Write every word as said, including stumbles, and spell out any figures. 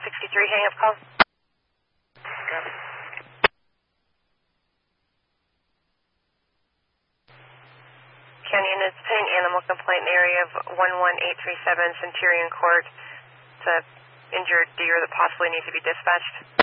sixty-three, hang up call. Copy. Canyon is pending animal complaint in the area of one one eight three seven Centurion Court. It's an injured deer that possibly needs to be dispatched.